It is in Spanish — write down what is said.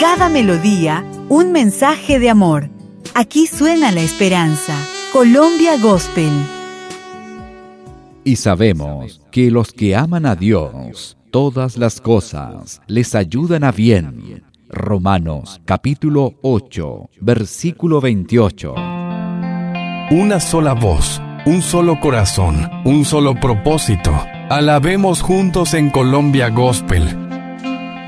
cada melodía, un mensaje de amor. Aquí suena la esperanza. Colombia Gospel. Y sabemos que los que aman a Dios, todas las cosas les ayudan a bien. Romanos capítulo 8, versículo 28. Una sola voz, un solo corazón, un solo propósito. Alabemos juntos en Colombia Gospel.